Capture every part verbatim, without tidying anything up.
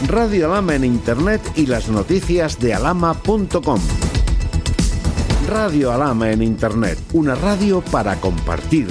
Radio Alhama en Internet y las noticias de alhama punto com. Radio Alhama en Internet, una radio para compartir.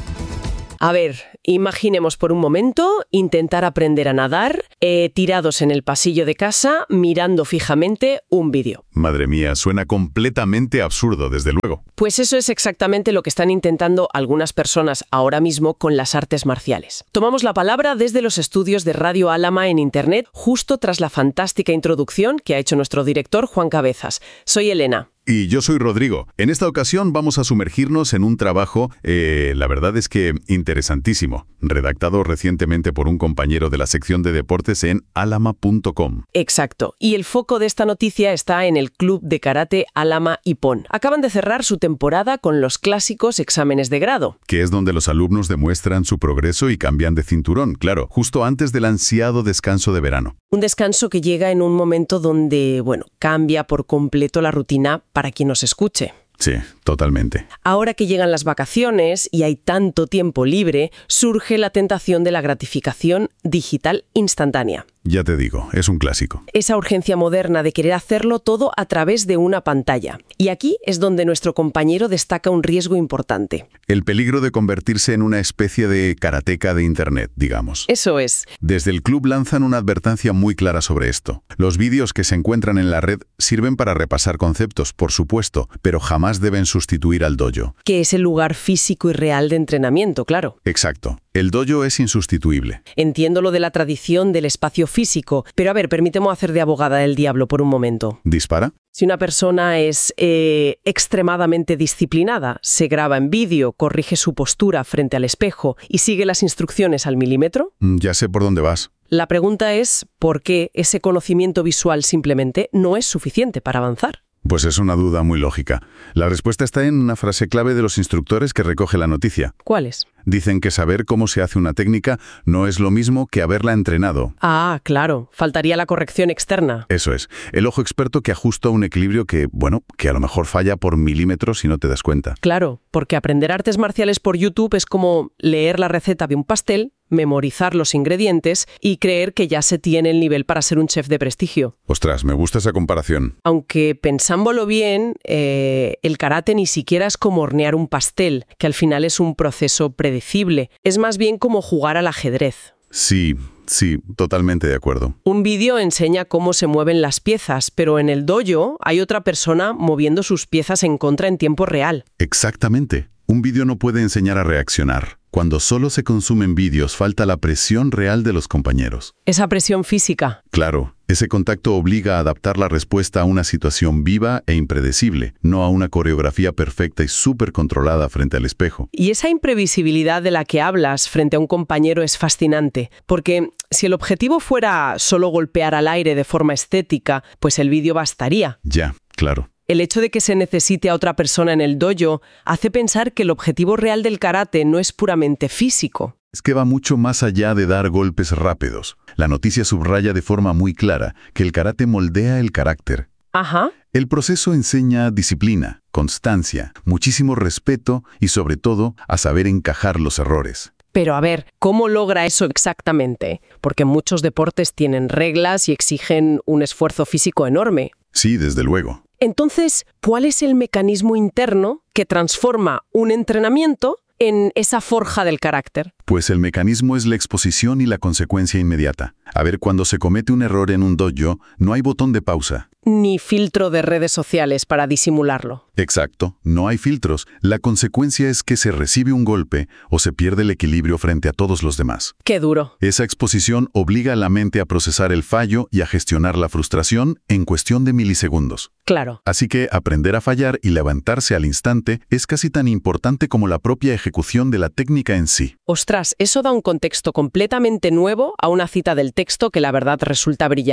A ver, imaginemos por un momento intentar aprender a nadar eh, tirados en el pasillo de casa mirando fijamente un vídeo. Madre mía, suena completamente absurdo, desde luego. Pues eso es exactamente lo que están intentando algunas personas ahora mismo con las artes marciales. Tomamos la palabra desde los estudios de Radio Alhama en Internet justo tras la fantástica introducción que ha hecho nuestro director Juan Cabezas. Soy Elena. Y yo soy Rodrigo. En esta ocasión vamos a sumergirnos en un trabajo, eh, la verdad es que interesantísimo, redactado recientemente por un compañero de la sección de deportes en alhama punto com. Exacto. Y el foco de esta noticia está en el club de karate Alhama Ippon. Acaban de cerrar su temporada con los clásicos exámenes de grado. Que es donde los alumnos demuestran su progreso y cambian de cinturón, claro, justo antes del ansiado descanso de verano. Un descanso que llega en un momento donde, bueno, cambia por completo la rutina para quien nos escuche. Sí, totalmente. Ahora que llegan las vacaciones y hay tanto tiempo libre, surge la tentación de la gratificación digital instantánea. Ya te digo, es un clásico. Esa urgencia moderna de querer hacerlo todo a través de una pantalla. Y aquí es donde nuestro compañero destaca un riesgo importante. El peligro de convertirse en una especie de karateca de Internet, digamos. Eso es. Desde el club lanzan una advertencia muy clara sobre esto. Los vídeos que se encuentran en la red sirven para repasar conceptos, por supuesto, pero jamás deben sustituir al dojo. Que es el lugar físico y real de entrenamiento, claro. Exacto. El dojo es insustituible. Entiendo lo de la tradición del espacio físico, pero a ver, permíteme hacer de abogada del diablo por un momento. ¿Dispara? Si una persona es eh, extremadamente disciplinada, se graba en vídeo, corrige su postura frente al espejo y sigue las instrucciones al milímetro. Ya sé por dónde vas. La pregunta es, ¿por qué ese conocimiento visual simplemente no es suficiente para avanzar? Pues es una duda muy lógica. La respuesta está en una frase clave de los instructores que recoge la noticia. ¿Cuál es? Dicen que saber cómo se hace una técnica no es lo mismo que haberla entrenado. Ah, claro. Faltaría la corrección externa. Eso es. El ojo experto que ajusta un equilibrio que, bueno, que a lo mejor falla por milímetros si no te das cuenta. Claro, porque aprender artes marciales por YouTube es como leer la receta de un pastel, memorizar los ingredientes y creer que ya se tiene el nivel para ser un chef de prestigio. Ostras, me gusta esa comparación. Aunque pensándolo bien, eh, el karate ni siquiera es como hornear un pastel, que al final es un proceso predecible. Es más bien como jugar al ajedrez. Sí, sí, totalmente de acuerdo. Un vídeo enseña cómo se mueven las piezas, pero en el dojo hay otra persona moviendo sus piezas en contra en tiempo real. Exactamente. Un vídeo no puede enseñar a reaccionar. Cuando solo se consumen vídeos, falta la presión real de los compañeros. Esa presión física. Claro, ese contacto obliga a adaptar la respuesta a una situación viva e impredecible, no a una coreografía perfecta y súper controlada frente al espejo. Y esa imprevisibilidad de la que hablas frente a un compañero es fascinante, porque si el objetivo fuera solo golpear al aire de forma estética, pues el vídeo bastaría. Ya, claro. El hecho de que se necesite a otra persona en el dojo hace pensar que el objetivo real del karate no es puramente físico. Es que va mucho más allá de dar golpes rápidos. La noticia subraya de forma muy clara que el karate moldea el carácter. Ajá. El proceso enseña disciplina, constancia, muchísimo respeto y, sobre todo, a saber encajar los errores. Pero a ver, ¿cómo logra eso exactamente? Porque muchos deportes tienen reglas y exigen un esfuerzo físico enorme. Sí, desde luego. Entonces, ¿cuál es el mecanismo interno que transforma un entrenamiento en esa forja del carácter? Pues el mecanismo es la exposición y la consecuencia inmediata. A ver, cuando se comete un error en un dojo, no hay botón de pausa. Ni filtro de redes sociales para disimularlo. Exacto, no hay filtros. La consecuencia es que se recibe un golpe o se pierde el equilibrio frente a todos los demás. ¡Qué duro! Esa exposición obliga a la mente a procesar el fallo y a gestionar la frustración en cuestión de milisegundos. Claro. Así que aprender a fallar y levantarse al instante es casi tan importante como la propia ejecución de la técnica en sí. Ostras, eso da un contexto completamente nuevo a una cita del texto que la verdad resulta brillante.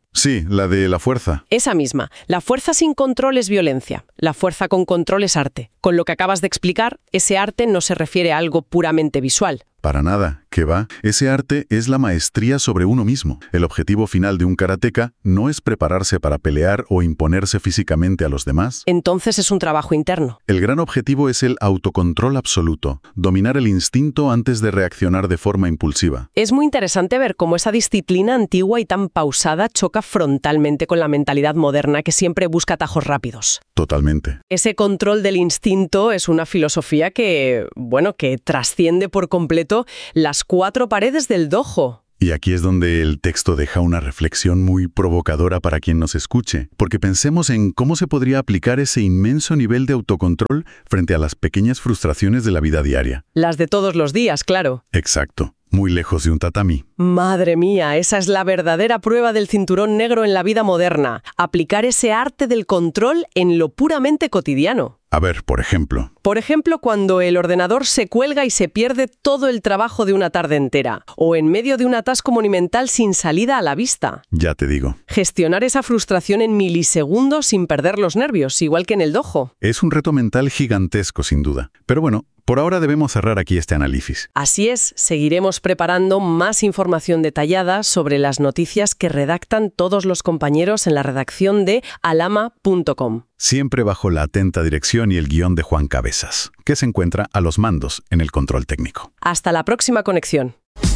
Sí, la de la fuerza. Esa misma. La fuerza sin control es violencia. La fuerza con control es arte. Con lo que acabas de explicar, ese arte no se refiere a algo puramente visual. Para nada, ¿qué va? Ese arte es la maestría sobre uno mismo. El objetivo final de un karateka no es prepararse para pelear o imponerse físicamente a los demás. Entonces es un trabajo interno. El gran objetivo es el autocontrol absoluto, dominar el instinto antes de reaccionar de forma impulsiva. Es muy interesante ver cómo esa disciplina antigua y tan pausada choca frontalmente con la mentalidad moderna que siempre busca atajos rápidos. Totalmente. Ese control del instinto es una filosofía que, bueno, que trasciende por completo las cuatro paredes del dojo. Y aquí es donde el texto deja una reflexión muy provocadora para quien nos escuche, porque pensemos en cómo se podría aplicar ese inmenso nivel de autocontrol frente a las pequeñas frustraciones de la vida diaria. Las de todos los días, claro. Exacto. Muy lejos de un tatami. Madre mía, esa es la verdadera prueba del cinturón negro en la vida moderna. Aplicar ese arte del control en lo puramente cotidiano. A ver, por ejemplo. Por ejemplo, cuando el ordenador se cuelga y se pierde todo el trabajo de una tarde entera, o en medio de un atasco monumental sin salida a la vista. Ya te digo. Gestionar esa frustración en milisegundos sin perder los nervios, igual que en el dojo. Es un reto mental gigantesco, sin duda. Pero bueno, por ahora debemos cerrar aquí este análisis. Así es, seguiremos preparando más información detallada sobre las noticias que redactan todos los compañeros en la redacción de alama punto com. Siempre bajo la atenta dirección y el guión de Juan Cabezas, que se encuentra a los mandos en el control técnico. Hasta la próxima conexión.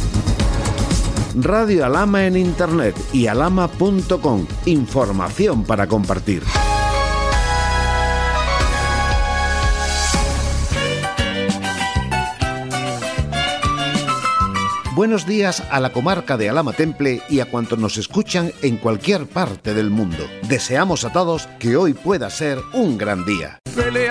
Radio Alama en Internet y alama punto com. Información para compartir. Buenos días a la comarca de Alhama Temple y a cuantos nos escuchan en cualquier parte del mundo. Deseamos a todos que hoy pueda ser un gran día. Pelea